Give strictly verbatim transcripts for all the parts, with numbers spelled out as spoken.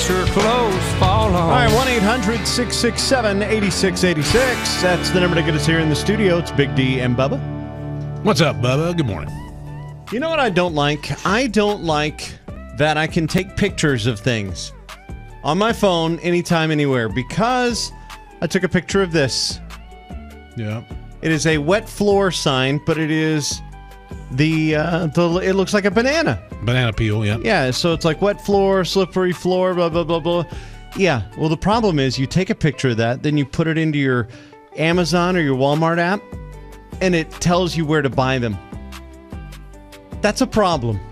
your clothes fall off. All right, one eight hundred six six seven eight six eight six. That's the number to get us here in the studio. It's Big D and Bubba. What's up, Bubba? Good morning. You know what I don't like? I don't like that I can take pictures of things on my phone anytime, anywhere, because I took a picture of this. Yeah. It is a wet floor sign, but it is the, uh, the it looks like a banana. Banana peel, yeah. Yeah, so it's like wet floor, slippery floor, blah, blah, blah, blah. Yeah, well, the problem is you take a picture of that, then you put it into your Amazon or your Walmart app, and it tells you where to buy them. That's a problem.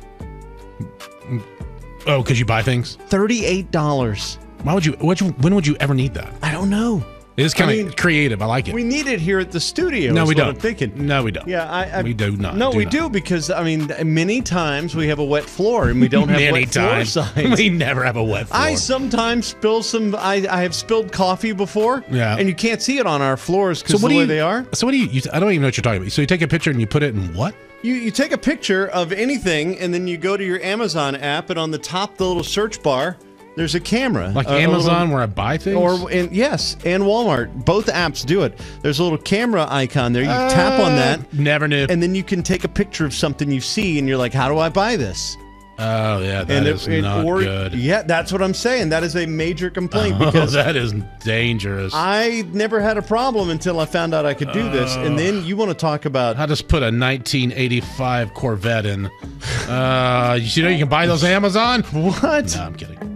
Oh, because you buy things? thirty-eight dollars. Why would you, would you, when would you ever need that? I don't know. It is kind I of mean, creative. I like it. We need it here at the studio. No, is we what don't. I'm thinking. No, we don't. Yeah, I, I we do not. No, do we not. do because I mean, many times we have a wet floor and we don't have Many wet times. floor signs. We never have a wet floor. I sometimes spill some. I, I have spilled coffee before. Yeah. And you can't see it on our floors because so what the do way you, they are. So what do you, you? I don't even know what you're talking about. So you take a picture and you put it in what? You you take a picture of anything and then you go to your Amazon app and on the top the little search bar there's a camera. Like a, Amazon a little, where I buy things? Or in, yes, and Walmart. Both apps do it. There's a little camera icon there. You uh, tap on that. Never knew. And then you can take a picture of something you see and you're like, how do I buy this? Oh, yeah, that and is it, not or, good. Yeah, that's what I'm saying. That is a major complaint Oh, because that is dangerous. I never had a problem until I found out I could do this. And then you want to talk about... I just put a nineteen eighty-five Corvette in. Uh, you know you can buy those Amazon? What? No, I'm kidding.